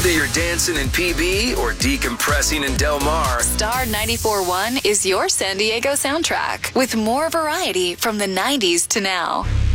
Whether you're dancing in PB or decompressing in Del Mar, Star 94.1 is your San Diego soundtrack with more variety from the 90s to now.